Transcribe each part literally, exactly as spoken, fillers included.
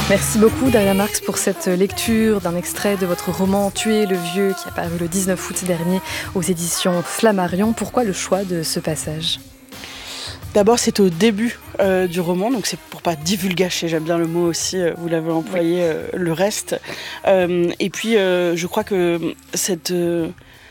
Merci beaucoup Daria Marx pour cette lecture d'un extrait de votre roman Tuer le vieux qui a paru le dix-neuf août dernier aux éditions Flammarion. Pourquoi le choix de ce passage ? D'abord, c'est au début euh, du roman, donc c'est pour pas divulgacher, j'aime bien le mot aussi, euh, vous l'avez employé, oui. euh, le reste. Euh, et puis, euh, je crois que cette, euh,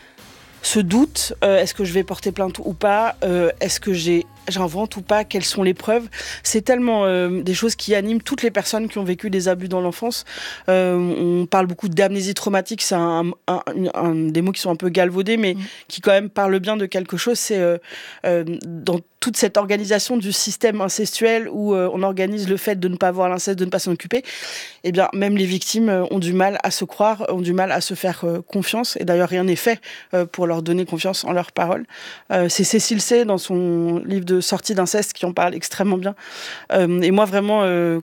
ce doute, euh, est-ce que je vais porter plainte ou pas, euh, est-ce que j'ai j'invente ou pas, quelles sont les preuves. C'est tellement euh, des choses qui animent toutes les personnes qui ont vécu des abus dans l'enfance. Euh, on parle beaucoup d'amnésie traumatique, c'est un, un, un, un des mots qui sont un peu galvaudés, mais mmh. qui quand même parlent bien de quelque chose. C'est euh, euh, dans toute cette organisation du système incestuel où euh, on organise le fait de ne pas voir l'inceste, de ne pas s'en occuper, eh bien, même les victimes euh, ont du mal à se croire, ont du mal à se faire euh, confiance. Et d'ailleurs, rien n'est fait euh, pour leur donner confiance en leurs paroles. Euh, c'est Cécile C, dans son livre de sortie d'inceste, qui en parle extrêmement bien. Euh, et moi, vraiment... Euh,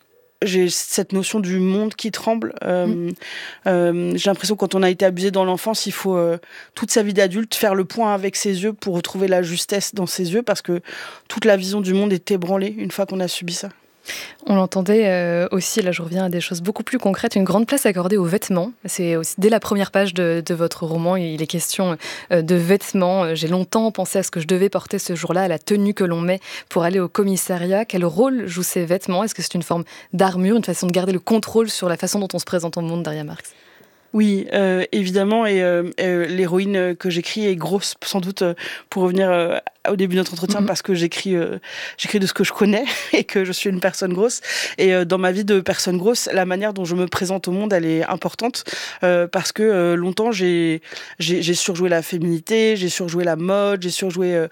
j'ai cette notion du monde qui tremble. Euh, mmh. euh, j'ai l'impression que quand on a été abusé dans l'enfance, il faut euh, toute sa vie d'adulte faire le point avec ses yeux pour retrouver la justesse dans ses yeux, parce que toute la vision du monde est ébranlée une fois qu'on a subi ça. On l'entendait euh, aussi, là je reviens à des choses beaucoup plus concrètes, une grande place accordée aux vêtements. C'est aussi dès la première page de, de votre roman, il est question euh, de vêtements. J'ai longtemps pensé à ce que je devais porter ce jour-là, à la tenue que l'on met pour aller au commissariat. Quel rôle jouent ces vêtements ? Est-ce que c'est une forme d'armure, une façon de garder le contrôle sur la façon dont on se présente au monde, Daria Marx ? Oui, euh, évidemment, et euh, euh, l'héroïne que j'écris est grosse, sans doute, euh, pour revenir euh, au début de notre entretien, mm-hmm. parce que j'écris, euh, j'écris de ce que je connais et que je suis une personne grosse. Et euh, dans ma vie de personne grosse, la manière dont je me présente au monde, elle est importante, euh, parce que euh, longtemps, j'ai, j'ai, j'ai surjoué la féminité, j'ai surjoué la mode, j'ai surjoué euh,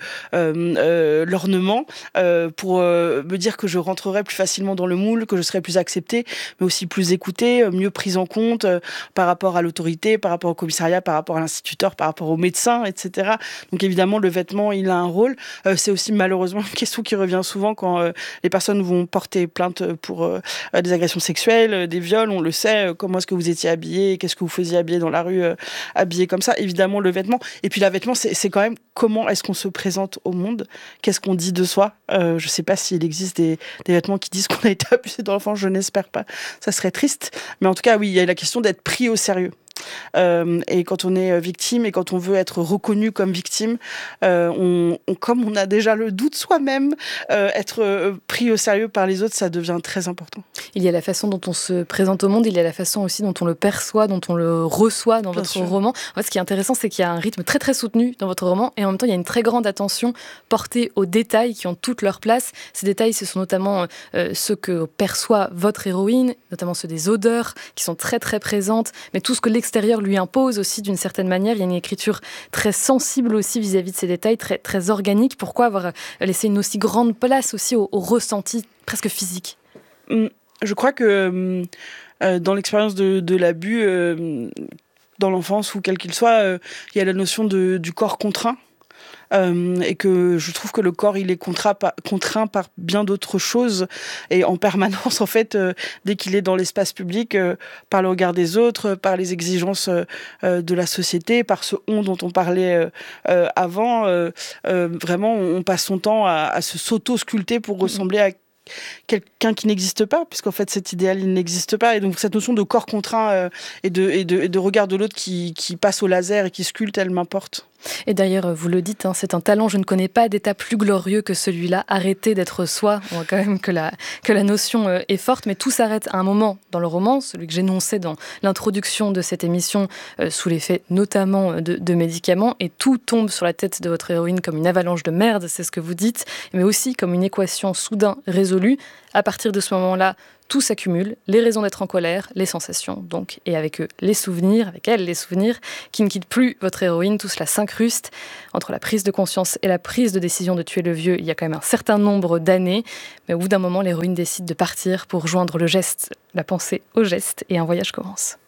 euh, l'ornement, euh, pour euh, me dire que je rentrerais plus facilement dans le moule, que je serais plus acceptée, mais aussi plus écoutée, mieux prise en compte euh, par rapport à l'autorité, par rapport au commissariat, par rapport à l'instituteur, par rapport aux médecins, et cetera. Donc évidemment, le vêtement, il a un rôle. Euh, c'est aussi malheureusement une question qui revient souvent quand euh, les personnes vont porter plainte pour euh, des agressions sexuelles, euh, des viols, on le sait. Euh, comment est-ce que vous étiez habillé ? Qu'est-ce que vous faisiez habillé dans la rue, euh, habillé comme ça ? Évidemment, le vêtement. Et puis, le vêtement, c'est, c'est quand même comment est-ce qu'on se présente au monde ? Qu'est-ce qu'on dit de soi ? euh, Je ne sais pas s'il existe des, des vêtements qui disent qu'on a été abusé dans l'enfance, je n'espère pas. Ça serait triste. Mais en tout cas, oui, il y a la question d'être pris au sérieux. Euh, et quand on est victime et quand on veut être reconnu comme victime, euh, on, on, comme on a déjà le doute soi-même, euh, être euh, pris au sérieux par les autres, ça devient très important. Il y a la façon dont on se présente au monde, il y a la façon aussi dont on le perçoit, dont on le reçoit dans Bien votre sûr. roman. En fait, ce qui est intéressant, c'est qu'il y a un rythme très très soutenu dans votre roman et en même temps, il y a une très grande attention portée aux détails qui ont toute leur place. Ces détails, ce sont notamment euh, ceux que perçoit votre héroïne, notamment ceux des odeurs qui sont très très présentes, mais tout ce que l'extérieur lui impose aussi d'une certaine manière. Il y a une écriture très sensible aussi vis-à-vis de ces détails, très, très organique. Pourquoi avoir laissé une aussi grande place aussi au, au ressenti presque physique ? Je crois que euh, dans l'expérience de, de l'abus, euh, dans l'enfance ou quel qu'il soit, euh, il y a la notion de, du corps contraint. Euh, et que je trouve que le corps il est contraint par, contraint par bien d'autres choses et en permanence en fait euh, dès qu'il est dans l'espace public euh, par le regard des autres, par les exigences euh, de la société, par ce on dont on parlait euh, euh, avant, euh, euh, vraiment on passe son temps à, à se s'auto-sculpter pour ressembler à quelqu'un qui n'existe pas, puisqu'en fait cet idéal il n'existe pas, et donc cette notion de corps contraint euh, et, de, et, de, et de regard de l'autre qui, qui passe au laser et qui sculpte, elle m'importe. Et d'ailleurs, vous le dites, hein, c'est un talent, je ne connais pas d'état plus glorieux que celui-là. Arrêter d'être soi. On voit quand même que la, que la notion euh, est forte, mais tout s'arrête à un moment dans le roman, celui que j'énonçais dans l'introduction de cette émission, euh, sous l'effet notamment de, de médicaments, et tout tombe sur la tête de votre héroïne comme une avalanche de merde, c'est ce que vous dites, mais aussi comme une équation soudain résolue. À partir de ce moment-là, tout s'accumule, les raisons d'être en colère, les sensations, donc, et avec eux, les souvenirs, avec elle, les souvenirs, qui ne quittent plus votre héroïne, tout cela s'incruste. Entre la prise de conscience et la prise de décision de tuer le vieux, il y a quand même un certain nombre d'années, mais au bout d'un moment, l'héroïne décide de partir pour joindre le geste, la pensée au geste, et un voyage commence.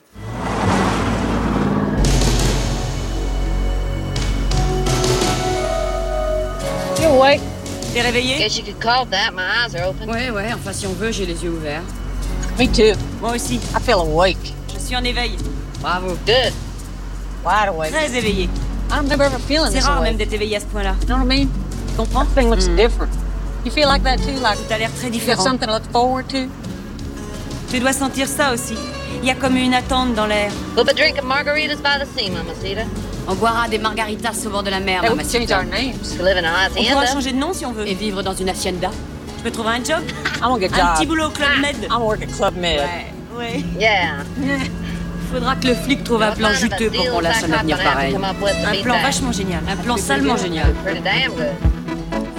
You're awake. T'es réveillé? Guess you could call that. My eyes are open. Ouais, ouais, enfin si on veut, j'ai les yeux ouverts. Me too. Moi aussi. I feel awake. Je suis en éveil. Bravo. Good. Wide awake. Très éveillé. I don't remember ever feeling C'est this rare awake. même d'être éveillé à ce point-là. You know what I mean? Tu comprends? Everything looks Mm. different. You feel like that too? Like Tout a l'air très you got différent. something to look forward to? Tu dois sentir ça aussi. Il y a comme une attente dans l'air. We'll be drinking margaritas by the sea, Mamacita. On boira des margaritas au bord de la mer, Hey, we Mamacita. change our names. To live in an On pourra hacienda. changer de nom si on veut. Et vivre dans une hacienda. Je peux trouver un job? I'm gonna get a Un job. petit boulot au Club Med. I'm gonna work at Club Med. Ouais, ouais. Yeah. Faudra que le flic trouve un plan juteux pour qu'on lâche un avenir pareil. Un plan vachement génial. Un plan salement génial. Pretty damn good.